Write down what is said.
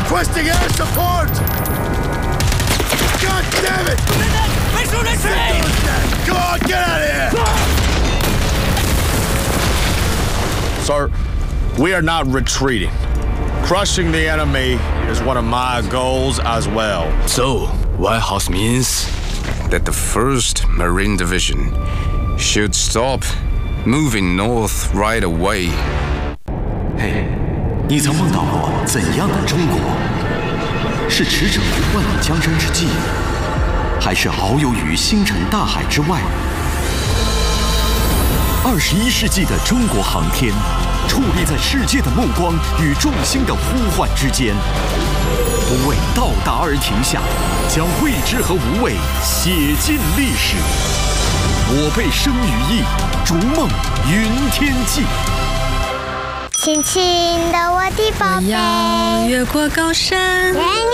Requesting air support! God damn it! Come on, get out of here! Sir, we are not retreating. Crushing the enemy is one of my goals as well. So, White House means that the 1st Marine Division should stop moving north right away. 嘿，你曾梦到过怎样的中国？是驰骋于万里江山之际，还是遨游于星辰大海之外？21世纪的中国航天，矗立在世界的目光与众星的呼唤之间，不为到达而停下，将未知和无畏写进历史。我辈生于意，逐梦云天际。 轻轻的我的宝贝， 我要越过高山。